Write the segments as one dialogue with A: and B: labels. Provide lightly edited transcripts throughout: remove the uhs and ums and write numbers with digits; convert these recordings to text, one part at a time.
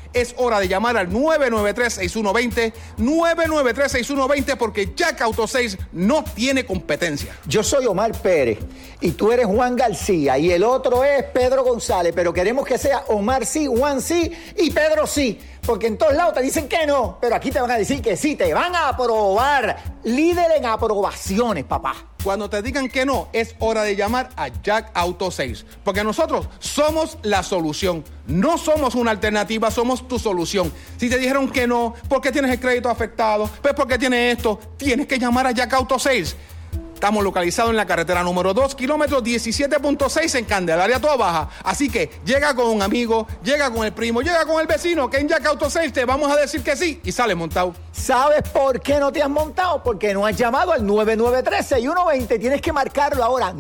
A: es hora de llamar al 993-6120, 993-6120, porque Jack Auto Sales no tiene competencia.
B: Yo soy Omar Pérez y tú eres Juan García y el otro es Pedro González, pero queremos que sea Omar sí, Juan sí y Pedro sí, porque en todos lados te dicen que no, pero aquí te van a decir que sí, te van a aprobar. Líder en aprobaciones, papá.
A: Cuando te digan que no, es hora de llamar a Jack Auto Sales, porque nosotros somos la solución. No somos una alternativa, somos tu solución. Si te dijeron que no, porque tienes el crédito afectado, pues porque tienes esto, tienes que llamar a Jack Auto Sales. Estamos localizados en la carretera número 2, kilómetro 17.6 en Candelaria, Toabaja. Así que llega con un amigo, llega con el primo, llega con el vecino, que en Jack Auto Sales te vamos a decir que sí y sale montado.
B: ¿Sabes por qué no te has montado? Porque no has llamado al 993-6120. Tienes que marcarlo ahora,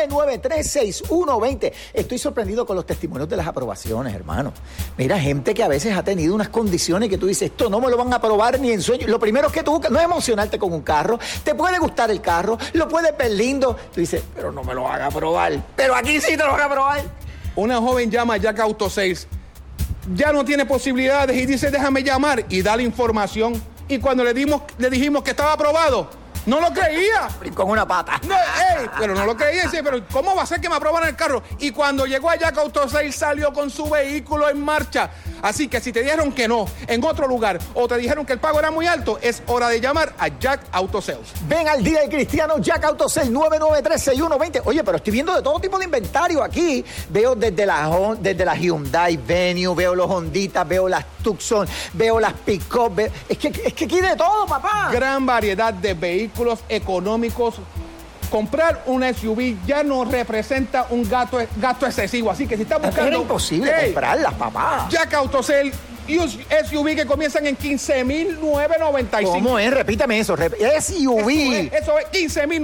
B: 993-6120. Estoy sorprendido con los testimonios de las aprobaciones, hermano. Mira, gente que a veces ha tenido unas condiciones que tú dices, esto no me lo van a aprobar ni en sueño. Lo primero es que tú no es emocionarte con un carro. Te puede gustar el carro, lo puedes ver lindo. Tú dices, pero no me lo van a aprobar. Pero aquí sí te lo van a aprobar.
A: Una joven llama a Jack Auto Sales, ya no tiene posibilidades y dice, déjame llamar y da la información. Y cuando le dijimos que estaba aprobado, no lo creía.
B: Con una pata.
A: No, pero no lo creía. Dice, pero ¿cómo va a ser que me aprobaran el carro? Y cuando llegó a Jack Auto Sales salió con su vehículo en marcha. Así que si te dijeron que no en otro lugar o te dijeron que el pago era muy alto, es hora de llamar a Jack Auto Sales.
B: Ven al día del cristiano Jack Auto Sales, 993-6120. Oye, pero estoy viendo de todo tipo de inventario aquí. Veo desde la Hyundai Venue, veo los Honditas, veo las Tucson, veo las Pick-up. Es que aquí de todo, papá.
A: Gran variedad de vehículos económicos. Comprar una SUV ya no representa un gasto excesivo. Así que si estás buscando...
B: Era imposible comprarlas, papá.
A: Jack Auto Sales, SUV que comienzan en $15,995.
B: ¿Cómo es? Repítame eso. SUV.
A: Eso es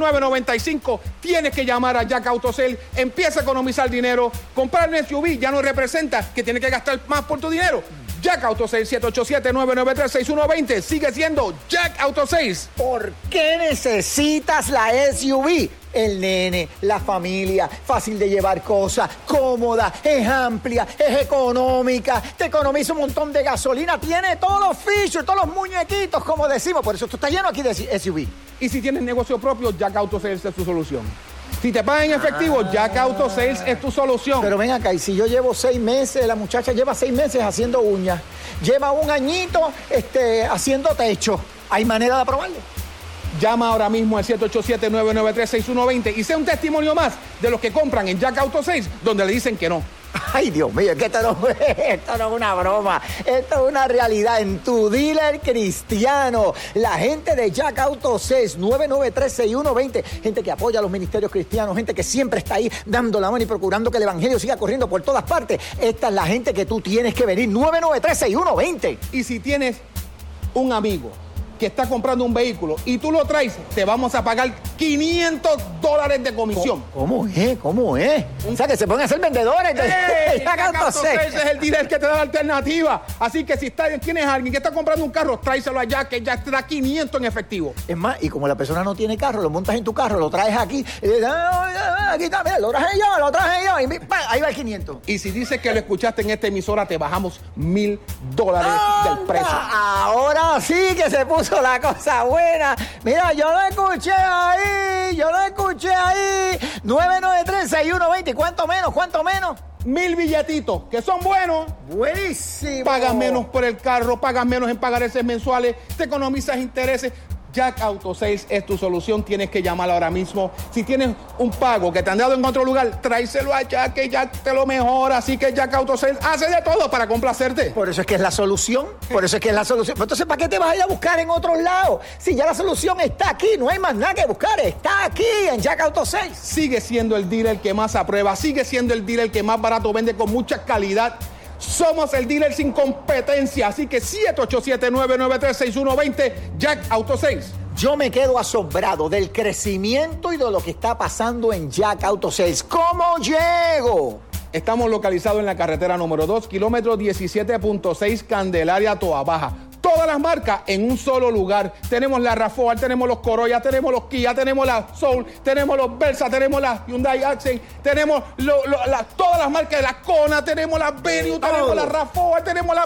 A: $15,995. Tienes que llamar a Jack Auto Sales. Empieza a economizar dinero. Comprar un SUV ya no representa que tienes que gastar más por tu dinero. Jack Auto Sales, 787-993-6120. Sigue siendo Jack Auto Sales.
B: ¿Por qué necesitas la SUV? El nene, la familia, fácil de llevar cosas, cómoda, es amplia, es económica, te economiza un montón de gasolina, tiene todos los features, todos los muñequitos, como decimos. Por eso esto está lleno aquí de SUV.
A: Y si tienes negocio propio, Jack Auto Sales es tu solución. Si te pagan en efectivo, Jack Auto Sales es tu solución.
B: Pero ven acá, y si yo llevo 6 meses, la muchacha lleva 6 meses haciendo uñas, lleva un añito haciendo techo, ¿hay manera de aprobarlo?
A: Llama ahora mismo al 787-993-6120 y sea un testimonio más de los que compran en Jack Auto Sales, donde le dicen que no.
B: Ay, Dios mío, es que esto no es una broma. Esto es una realidad en tu dealer cristiano. La gente de Jack Auto Sales, 993-6120. Gente que apoya a los ministerios cristianos. Gente que siempre está ahí dando la mano y procurando que el evangelio siga corriendo por todas partes. Esta es la gente que tú tienes que venir. 993-6120.
A: Y si tienes un amigo que está comprando un vehículo y tú lo traes, te vamos a pagar $500 de comisión.
B: ¿Cómo es? ¿Cómo es? O sea, que se pueden hacer vendedores de
A: Jack Auto Sales es el dealer que te da la alternativa. Así que si tienes a alguien que está comprando un carro, tráeselo allá, que ya te da 500 en efectivo.
B: Es más, y como la persona no tiene carro, lo montas en tu carro, lo traes aquí, y dices, aquí está, mira, lo traje yo, y ahí va el 500.
A: Y si dices que lo escuchaste en esta emisora, te bajamos $1,000 del precio.
B: Ahora sí que se puso la cosa buena. Mira, yo lo escuché ahí. 993-6120. ¿Cuánto menos?
A: 1,000 billetitos, que son buenos.
B: Buenísimo.
A: Pagas menos por el carro, pagas menos en pagareces mensuales, te economizas intereses. Jack Auto Sales es tu solución. Tienes que llamar ahora mismo. Si tienes un pago que te han dado en otro lugar, tráeselo a Jack, que Jack te lo mejora. Así que Jack Auto Sales hace de todo para complacerte.
B: Por eso es que es la solución. Entonces, ¿para qué te vas a ir a buscar en otros lados? Si ya la solución está aquí, no hay más nada que buscar. Está aquí en Jack Auto Sales.
A: Sigue siendo el dealer que más aprueba. Sigue siendo el dealer que más barato vende con mucha calidad. Somos el dealer sin competencia, así que 787-993-6120, Jack Auto Sales.
B: Yo me quedo asombrado del crecimiento y de lo que está pasando en Jack Auto Sales. ¿Cómo llego?
A: Estamos localizados en la carretera número 2, kilómetro 17.6, Candelaria, Toabaja. Todas las marcas en un solo lugar. Tenemos la RAV4, tenemos los Corolla, tenemos los Kia, tenemos la Soul, tenemos los Versa, tenemos la Hyundai Accent, tenemos todas las marcas de la Kona, tenemos la Venue, tenemos la RAV4, tenemos la